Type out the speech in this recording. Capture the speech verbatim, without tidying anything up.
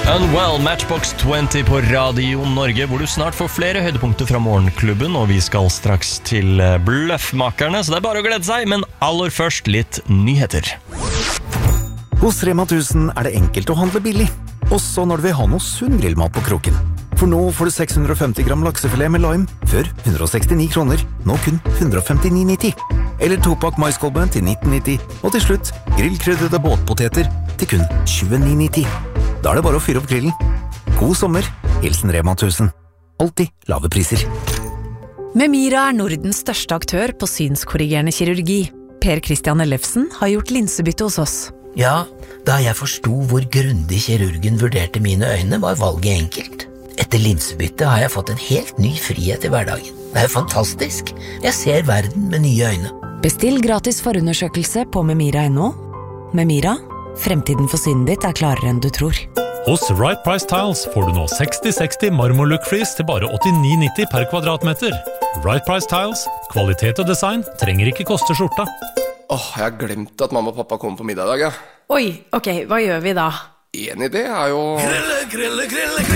Unwell, Matchbox twenty på Radio Norge, hvor du snart får flere høydepunkter fra Morgenklubben, og vi skal straks til Bløffmakerne, så det er bare å glede seg, men aller først litt nyheter. Hos Rema tusen er det enkelt å handle billig, også når du vil ha noe sunn grillmat på kroken. For nå får du seks hundre og femti gram laksefilet med lime, før hundre og sekstini kroner, nå kun hundre og femtini nitti. Eller topakk maiskolbe til nitten nitti, og til slutt grillkrydrede båtpoteter til kun tjueni nitti. Da er det bare å fyre opp grillen. God sommer, hilsen Rema tusen. Alltid lave priser. Memira er Nordens største aktør på synskorrigerende kirurgi. Per Christian Ellefsen har gjort linsebytte hos oss. Ja, da jeg forsto hvor grundig kirurgen vurderte mine øyne, var valget enkelt. Etter linsebytte har jeg fått en helt ny frihet i hverdagen. Det er jo fantastisk. Jeg ser verden med nye øyne. Bestill gratis forundersøkelse på memira punktum no. Memira, fremtiden for synet ditt er klarere enn du tror. Hos Right Price Tiles får du nå seksti seksti marmorlook-flis til bare åttini nitti per kvadratmeter. Right Price Tiles, kvalitet og design trenger ikke koste skjorta. Åh, jeg har glemt at mamma og pappa kommer på middag i dag, ja. Oi, ok, hva gjør vi da? En idé er jo... Grille, grille, grille, grille.